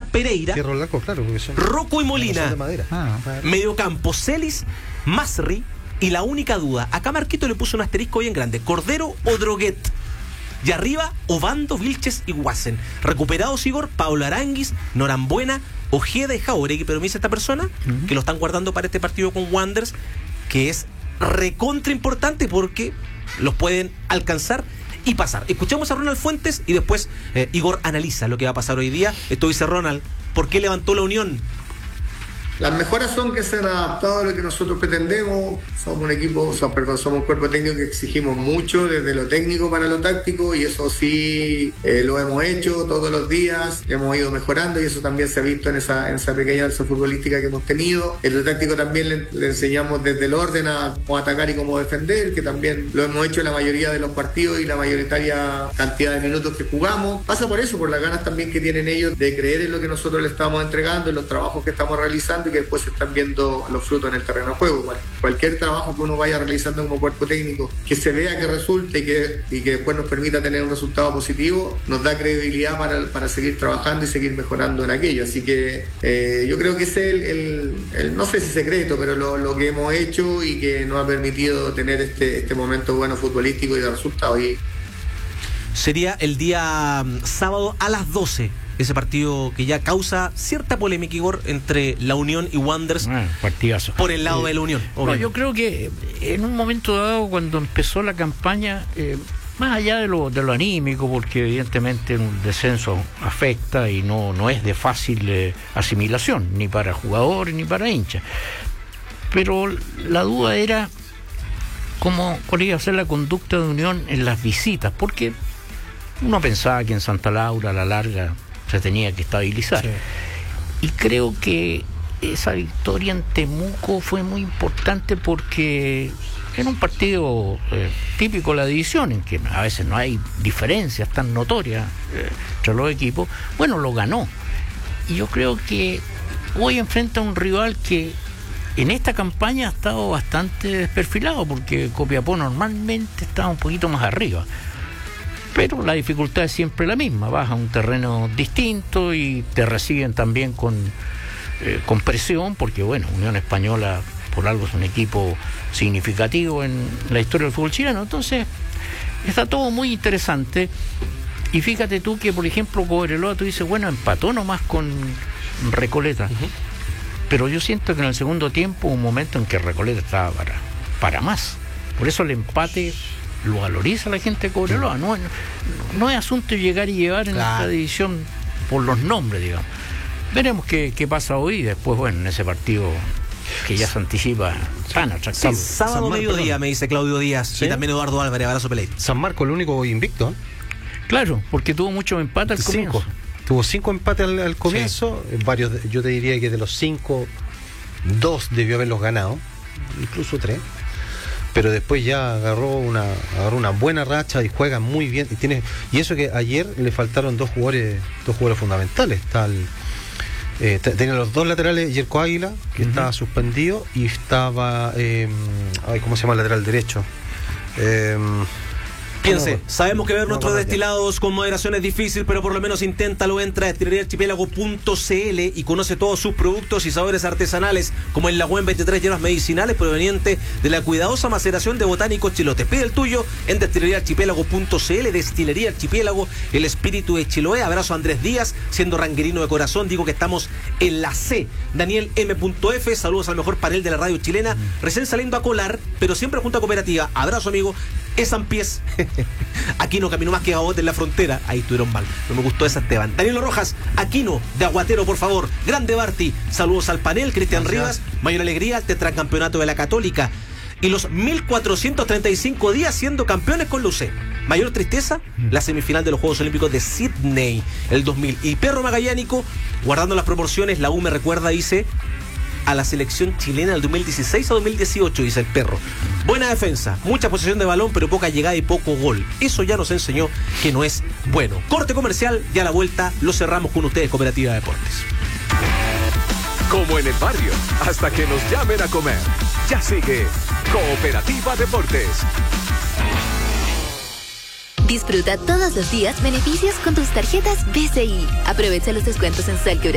Pereira, Fierro blanco, claro, porque son Rocco y Molina, de madera. mediocampo Celis, Masri, y la única duda, acá Marquito le puso un asterisco bien grande, Cordero o Droguet. Y arriba, Obando, Vilches y Guasen. Recuperados, Igor, Pablo Aranguis, Norambuena, Ojeda y Jauregui. Pero me dice esta persona que lo están guardando para este partido con Wanderers, que es recontra importante porque los pueden alcanzar y pasar. Escuchamos a Ronald Fuentes y después Igor analiza lo que va a pasar hoy día. Esto dice Ronald, ¿por qué levantó la Unión? Las mejoras son que se han adaptado a lo que nosotros pretendemos. Somos un equipo, somos un cuerpo técnico que exigimos mucho desde lo técnico para lo táctico, y eso sí lo hemos hecho todos los días, hemos ido mejorando y eso también se ha visto en esa pequeña alza futbolística que hemos tenido. En lo táctico también le enseñamos desde el orden a cómo atacar y cómo defender, que también lo hemos hecho en la mayoría de los partidos y la mayoritaria cantidad de minutos que jugamos. Pasa por eso, por las ganas también que tienen ellos de creer en lo que nosotros les estamos entregando, en los trabajos que estamos realizando, y que después se están viendo los frutos en el terreno de juego. Cualquier trabajo que uno vaya realizando como cuerpo técnico, que se vea que resulte y que después nos permita tener un resultado positivo, nos da credibilidad para seguir trabajando y seguir mejorando en aquello. Así que yo creo que ese es el no sé si secreto, pero lo que hemos hecho y que nos ha permitido tener este momento bueno futbolístico y de resultados. Sería el día sábado a las 12. Ese partido que ya causa cierta polémica, Igor, entre la Unión y Wanderers. Partidazo. Por el lado de la Unión. No, yo creo que en un momento dado, cuando empezó la campaña, más allá de lo anímico, porque evidentemente un descenso afecta y no es de fácil asimilación, ni para jugadores ni para hinchas. Pero la duda era cuál iba a ser la conducta de Unión en las visitas, porque uno pensaba que en Santa Laura a la larga se tenía que estabilizar. Sí. Y creo que esa victoria en Temuco fue muy importante porque era un partido típico de la división, en que a veces no hay diferencias tan notorias entre los equipos. Bueno, lo ganó. Y yo creo que hoy enfrenta a un rival que en esta campaña ha estado bastante desperfilado, porque Copiapó normalmente estaba un poquito más arriba. Pero la dificultad es siempre la misma, vas a un terreno distinto y te reciben también con presión, porque bueno, Unión Española por algo es un equipo significativo en la historia del fútbol chileno. Entonces está todo muy interesante, y fíjate tú que por ejemplo Cobreloa, tú dices, bueno, empató nomás con Recoleta, pero yo siento que en el segundo tiempo hubo un momento en que Recoleta estaba para más. Por eso el empate lo valoriza la gente de Cobreloa. No es asunto de llegar y llevar en esta división por los nombres, digamos. Veremos qué pasa hoy y después, bueno, en ese partido que ya se anticipa tan atractivo. Sábado mediodía, me dice Claudio Díaz, ¿sí? Y también Eduardo Álvarez, abrazo Pelé. San Marco, el único invicto. Claro, porque tuvo muchos empates al comienzo. Tuvo 5 empates al comienzo, varios, yo te diría que de los 5, 2 debió haberlos ganado, incluso 3. Pero después ya agarró una buena racha y juega muy bien. Y eso que ayer le faltaron dos jugadores fundamentales. Tenía los 2 laterales, Yerko Águila, que estaba suspendido, y estaba ¿cómo se llama el lateral derecho? Piense, sabemos que ver nuestros destilados con moderación es difícil, pero por lo menos inténtalo. Entra a destileríaarchipiélago.cl y conoce todos sus productos y sabores artesanales, como el Lagüen 23 hierbas medicinales proveniente de la cuidadosa maceración de botánicos chilotes. Pide el tuyo en destileríaarchipiélago.cl. Destilería Archipiélago, el espíritu de Chiloé. Abrazo a Andrés Díaz, siendo ranguerino de corazón. Digo que estamos en la C. Daniel M.F. Saludos al mejor panel de la radio chilena. Recién saliendo a colar, pero siempre junto a Cooperativa. Abrazo, amigo. Esan Pies. Aquino caminó más que Gabote en la frontera. Ahí estuvieron mal. No me gustó esa, Esteban. Danilo Rojas, Aquino de Aguatero, por favor. Grande Barty. Saludos al panel. Cristian Rivas, mayor alegría al tetracampeonato de la Católica. Y los 1435 días siendo campeones con Lucé. Mayor tristeza, la semifinal de los Juegos Olímpicos de Sydney, el 2000. Y Perro Magallánico, guardando las proporciones, la U me recuerda, dice, a la selección chilena del 2016 a 2018, dice el Perro. Buena defensa, mucha posesión de balón, pero poca llegada y poco gol. Eso ya nos enseñó que no es bueno. Corte comercial, ya a la vuelta lo cerramos con ustedes, Cooperativa de Deportes. Como en el barrio, hasta que nos llamen a comer. Ya sigue Cooperativa Deportes. Disfruta todos los días beneficios con tus tarjetas BCI. Aprovecha los descuentos en Sal